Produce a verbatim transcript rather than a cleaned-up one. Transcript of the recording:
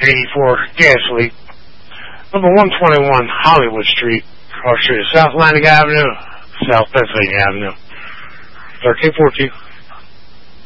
eighty-four gas leak. Number one twenty-one Hollywood Street, cross street, South Atlantic Avenue, South Pennsylvania Avenue. thirteen fourteen.